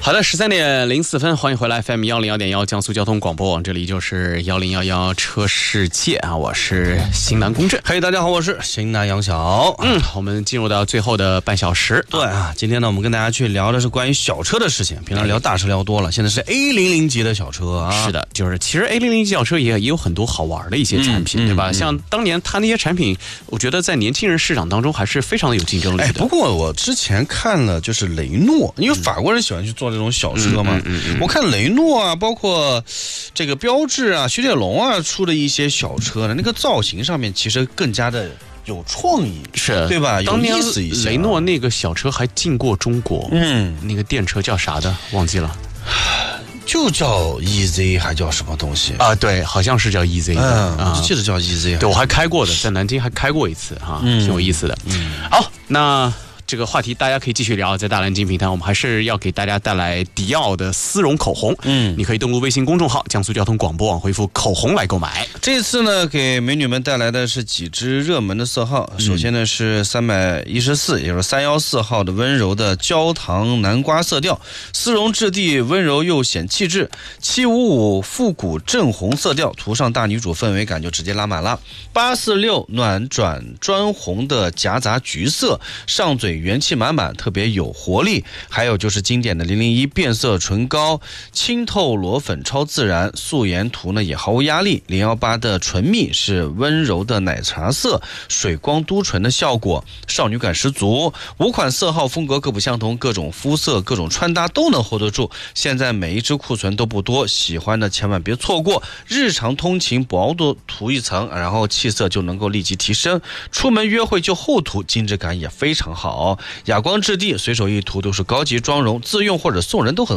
好的，13:04，欢迎回来 FM 101.1江苏交通广播网，这里就是1011车世界啊，我是新南公正。 嘿，大家好，我是新南杨晓。 我们进入到最后的半小时。 对啊，今天呢，我们跟大家去聊的是关于小车的事情。平常聊大车聊多了，现在是 A00级的小车啊。 是的，就是其实 A00级小车也有很多好玩的一些产品，对吧？像当年它那些产品，我觉得在年轻人市场当中还是非常的有竞争力的。 不过我之前看了就是雷诺，因为法国人喜欢去做这种小车嘛。我看雷诺啊，包括这个标致啊、雪铁龙啊出的一些小车呢，那个造型上面其实更加的有创意， 是对吧？有意思一些。 雷诺那个小车还进过中国，那个电车叫啥的忘记了。 就叫 EZ 还叫什么东西啊？对，好像是叫 EZ 的， 我就记得叫 EZ。 对，我还开过的，在南京还开过一次哈，挺有意思的。好，那这个话题大家可以继续聊，在大蓝鲸平台，我们还是要给大家带来迪奥的丝绒口红。你可以登录微信公众号江苏交通广播网，回复口红来购买。 这次呢，给美女们带来的是几支热门的色号。首先呢是314，也就是314号的温柔的焦糖南瓜色调，丝绒质地温柔又显气质。755复古正红色调，涂上大女主氛围感就直接拉满了。846暖转砖红的夹杂橘色，上嘴元气满满，特别有活力。还有就是经典的001变色唇膏，清透裸粉超自然，素颜涂呢也毫无压力。018的唇蜜是温柔的奶茶色，水光嘟唇的效果，少女感十足。5款色号风格各不相同，各种肤色各种穿搭都能 hold 得住。现在每一支库存都不多，喜欢的千万别错过。日常通勤薄度涂一层，然后气色就能够立即提升，出门约会就厚涂，精致感也非常好。哑光质地随手一涂都是高级妆容，自用或者送人都很